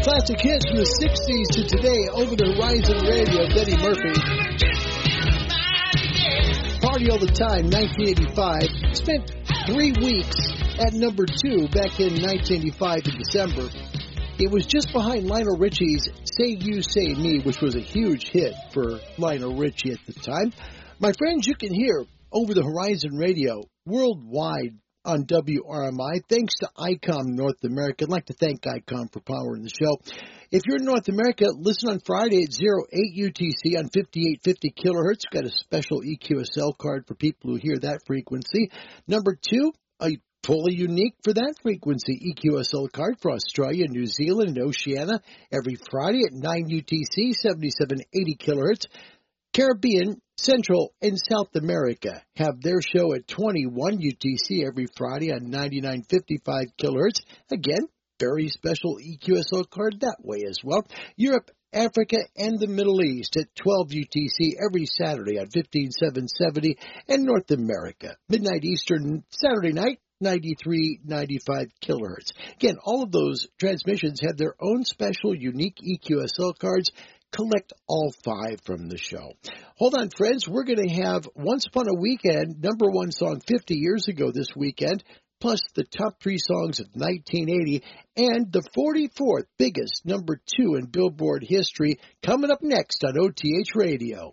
Classic hits from the 60s to today over the Horizon Radio. Betty Murphy. Party All the Time, 1985. Spent 3 weeks at number 2 back in 1985 in December. It was just behind Lionel Richie's Say You, Say Me, which was a huge hit for Lionel Richie at the time. My friends, you can hear over the Horizon Radio worldwide on WRMI. Thanks to ICOM North America. I'd like to thank ICOM for powering the show. If you're in North America, listen on Friday at 08 UTC on 5850 kilohertz. Got a special EQSL card for people who hear that frequency. Number 2, a fully unique for that frequency EQSL card for Australia, New Zealand, and Oceania every Friday at 9 UTC, 7780 kilohertz. Caribbean, Central, and South America have their show at 21 UTC every Friday on 9955 kilohertz. Again, very special EQSL card that way as well. Europe, Africa, and the Middle East at 12 UTC every Saturday on 15770, and North America, midnight Eastern, Saturday night, 93.95 kilohertz. Again, all of those transmissions have their own special, unique EQSL cards. Collect all 5 from the show. Hold on, friends. We're going to have Once Upon a Weekend, number 1 song 50 years ago this weekend, plus the top 3 songs of 1980, and the 44th biggest number 2 in Billboard history, coming up next on OTH Radio.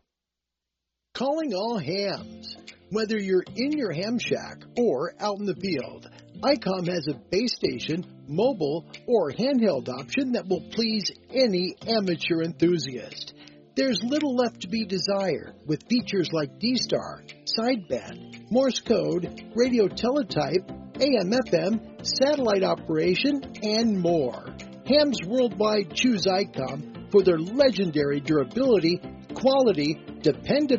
Calling all hams. Whether you're in your ham shack or out in the field, ICOM has a base station, mobile, or handheld option that will please any amateur enthusiast. There's little left to be desired with features like D-Star, sideband, Morse code, radio teletype, AM/FM, satellite operation, and more. Hams worldwide choose ICOM for their legendary durability, quality, dependability,